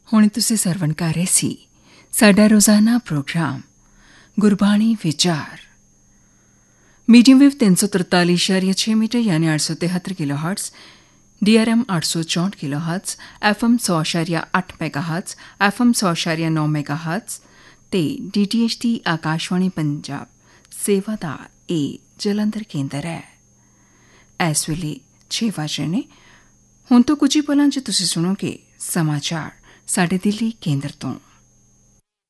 ਹੁਣ ਤੁਸੀਂ ਸਰਵਣ ਕਰ ਰਹੇ ਸੀ ਸਾਡਾ ਰੋਜ਼ਾਨਾ ਪ੍ਰੋਗਰਾਮ ਗੁਰਬਾਣੀ ਵਿਚਾਰ ਮੀਡੀਅਮ ਵੇਵ 343.6 ਮੀਟਰ ਯਾਨੀ 873 kilo hertz, DRM 864 kilo hertz, FM 100.8 mega hertz, FM 100.9 mega hertz ਤੇ DTH ਦੀ ਆਕਾਸ਼ਵਾਣੀ ਪੰਜਾਬ ਸੇਵਾ ਦਾ ਇਹ ਜਲੰਧਰ ਕੇਂਦਰ ਹੈ। ਇਸ ਵੇਲੇ 6 ਵਜੇ ਨੇ। ਹੁਣ ਤੋਂ ਕੁਝ ਹੀ ਪਲਾਂ 'ਚ ਤੁਸੀਂ ਸੁਣੋਗੇ ਸਮਾਚਾਰ ਸਾਡੇ ਦਿੱਲੀ ਕੇਂਦਰ ਤੋਂ।